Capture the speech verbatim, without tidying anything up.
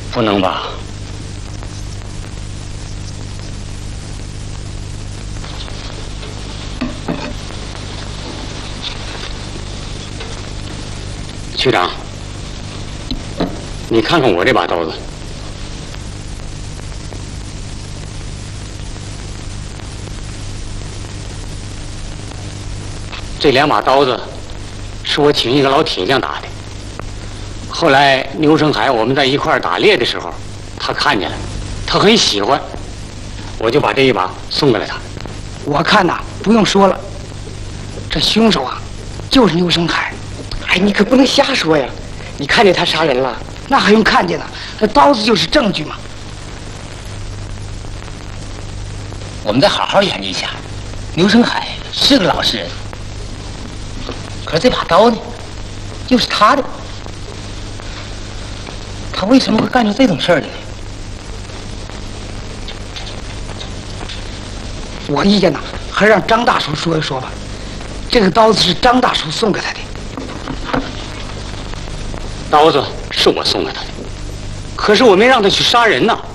不能吧？局长，你看看我这把刀子，这两把刀子是我请一个老铁匠打的。后来牛生海我们在一块儿打猎的时候，他看见了，他很喜欢，我就把这一把送给了他。 我看呐，不用说了，这凶手啊，就是牛生海。哎，你可不能瞎说呀！你看见他杀人了？那还用看见呢？那刀子就是证据嘛。 我们再好好研究一下。牛生海是个老实人，可是这把刀呢，又是他的，他为什么会干出这种事儿来呢？ 我意见呐，还是让张大叔说一说吧。这个刀子是张大叔送给他的。 刀子是我送给他的，可是我没让他去杀人呐。